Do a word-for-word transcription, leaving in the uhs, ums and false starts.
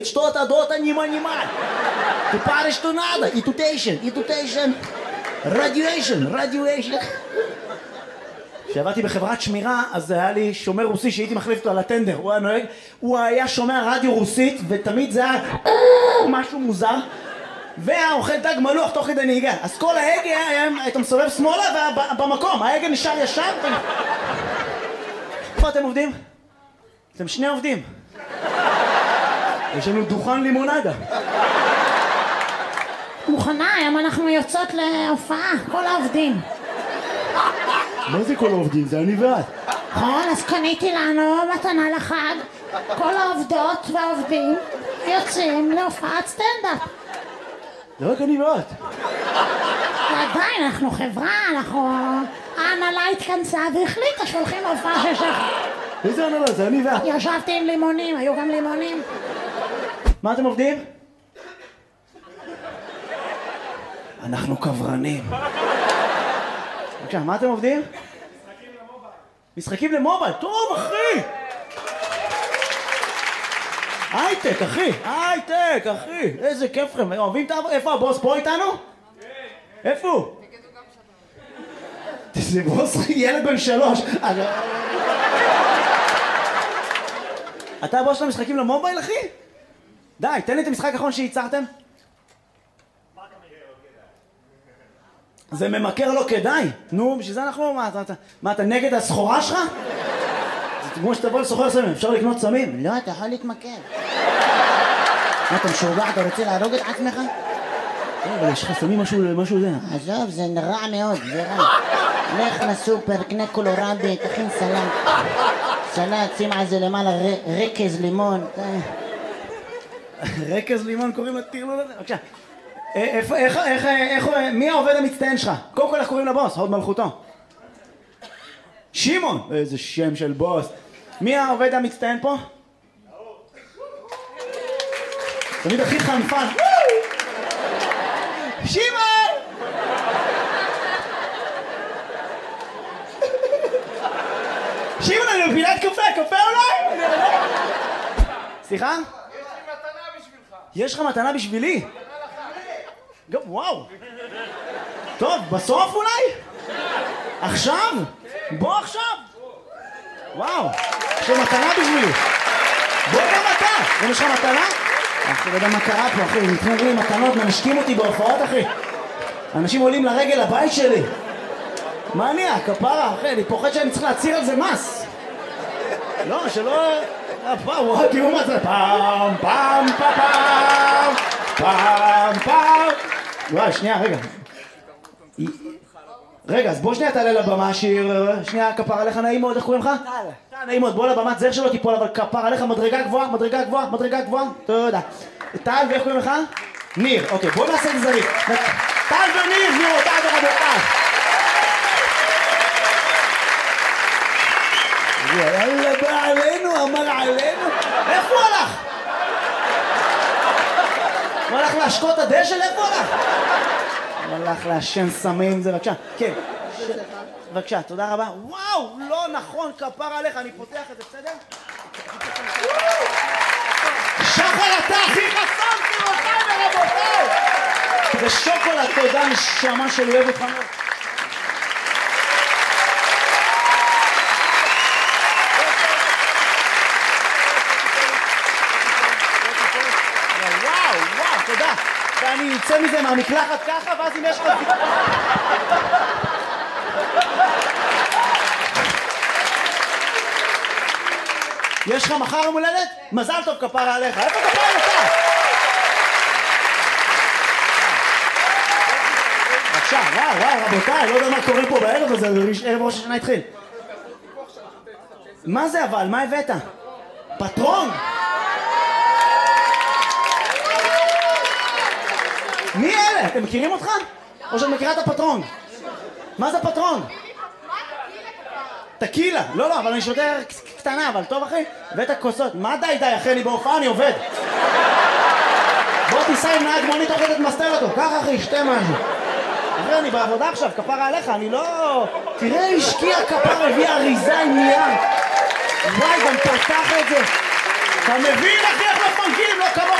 Что-то дота не понимать. Ты паришь, что надо. И туtation, и туtation. רדיואשן, רדיואשן. כשעבדתי בחברת שמירה, אז היה לי שומר רוסי שהייתי מחליף אותו על הטנדר. הוא היה נוהג, הוא היה שומע רדיו רוסית, ותמיד זה היה משהו מוזר. והאוכל דג מלוח תוך כדי נהיגה. אז כל ההגה היה, היית מסובב שמאלה, ובמקום, ההגה נשאר ישר. איפה אתם עובדים? אתם שני עובדים. יש לנו דוכן לימונדה. מוכנה, היום אנחנו יוצאות להופעה, כל העובדים. מה זה כל העובדים? זה אני ואת. נכון, אז קניתי לנו מתנה לחג. כל העובדות והעובדים יוצאים להופעת סטנדאפ. זה רק אני ואת. ועדיין, אנחנו חברה, אנחנו... ההנהלה התכנסה והחליטה שהולכים להופעה של שחר. איזה הנהלה? זה אני ואת. ישבתי עם לימונים, היו גם לימונים. מה אתם עובדים? אנחנו קברנים. בבקשה, מה אתם עובדים? משחקים למובייל. משחקים למובייל? טוב, אחי! הייטק, אחי! הייטק, אחי! איזה כיף לכם. אוהבים את העבודה? איפה הבוס? פה איתנו? כן. איפה הוא? זה בוס ילד בן שלוש. אתה הבוס של המשחקים למובייל, אחי? די, תן לי את המשחק האחרון שייצרתם. זה ממכר לא כדאי. נו, בשביל זה אנחנו... מה, אתה, מה, אתה נגד הסחורה שלך? זה כמו שתבוא לסוחר סמים, אפשר לקנות סמים? לא, אתה יכול להתמכר. מה, אתה משוגע, אתה רוצה להרוג את עצמך? אבל יש לך סמים משהו, משהו זה. עזוב, זה רע מאוד, זה רע. לך לסופר, קנה קולורבי, תכין סלט. סלט, שים על זה למעלה רקז לימון. רקז לימון קוראים לטירלול הזה? בבקשה. איך, איך, איך, איך, מי העובד המצטיין שלך? קודם כל איך קוראים לבוס? הוד מלכותו. שמעון! איזה שם של בוס. מי העובד המצטיין פה? תמיד הכי חנפן. שמעון! שמעון, אני מפינת קפה, קפה אולי? סליחה? יש לי מתנה בשבילך. יש לך מתנה בשבילי? וואו. טוב, בסוף אולי? עכשיו? בוא עכשיו. וואו. יש לך מתנה בשבילי. בוא גם אתה. גם יש לך מתנה? אחי, לא יודע מה קרה פה, אחי. נתנו לי מתנות, מנשקים אותי בהופעות, אחי. אנשים עולים לרגל הבית שלי. מה נהיה? כפרה, אחי. אני פוחד שאני צריך להציר על זה מס. לא, שלא... וואו, תראו מה זה. פעם, פעם, פעם, פעם. פעם, פעם. וואי, שנייה, רגע. רגע, אז בוא שנייה תעלה לבמה, שיר. שנייה, כפר עליך, נעים מאוד, איך קוראים לך? טל. טל, נעים מאוד, בוא לבמה, זר שלא תיפול, אבל כפר עליך, מדרגה גבוהה, מדרגה גבוהה, מדרגה גבוהה. תודה. טל, ואיך קוראים לך? ניר. אוקיי, בוא נעשה את זה. טל וניר, גבירותיי ורבותיי. יאללה, בא עלינו, אמר עלינו. איפה הוא הלך? הוא הלך להשקות הדשא? איפה הוא הלך? הוא הלך להשן סמים, זה בבקשה. כן. בבקשה, תודה רבה. וואו, לא נכון, כפר עליך, אני פותח את זה, בסדר? שחר, אתה הכי חסם, גבירותיי ורבותיי! זה שוקולד, תודה, נשמה שלי, אוהב אותך מאוד. תודה. ואני אצא מזה מהמקלחת ככה, ואז אם יש לך... יש לך מחר יום הולדת? מזל טוב כפרה עליך. איפה כפרה עליך? בבקשה, וואו, וואו, רבותיי, לא יודע מה קורה פה בערב הזה, ערב ראש השנה התחיל. מה זה אבל? מה הבאת? פטרון? מי אלה? אתם מכירים אותך? או שאת מכירה את הפטרון? מה זה פטרון? טקילה. לא, לא, אבל אני שותה קטנה, אבל טוב אחי? ואת הכוסות. מה די די אחי? אני בהופעה, אני עובד. בוא תיסע עם נהג מונית תוך כדי תמסתר אותו. ככה אחי, שתה משהו. אחי, אני בעבודה עכשיו, כפרה עליך, אני לא... תראה, השקיע כפר, הביא אריזה עם נייר. וואי, גם פתח את זה. אתה מבין, אחי, איך מפנקים? לא כמוך